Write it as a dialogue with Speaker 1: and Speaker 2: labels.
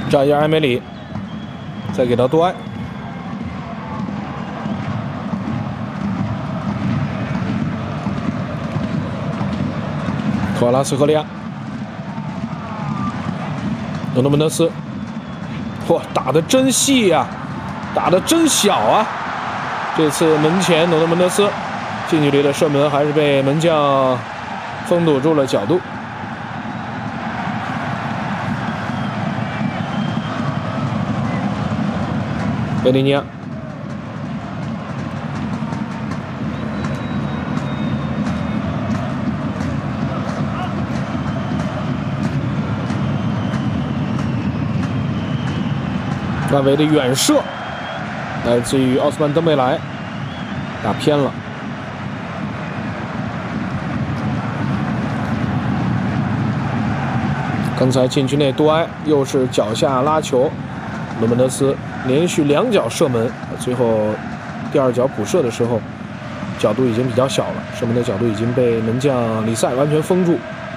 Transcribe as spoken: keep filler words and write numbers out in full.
Speaker 1: 扎伊尔·埃梅里，再给到多埃。托阿拉斯·赫利亚，诺德门德斯，哇，打得真细呀、啊，打得真小啊！这次门前诺德门德斯近距离的射门还是被门将封堵住了角度。贝利尼亚，外围的远射来自于奥斯曼·登贝莱，打偏了。刚才禁区内多埃又是脚下拉球，罗门德斯连续两脚射门，最后第二脚补射的时候角度已经比较小了，射门的角度已经被门将里塞完全封住。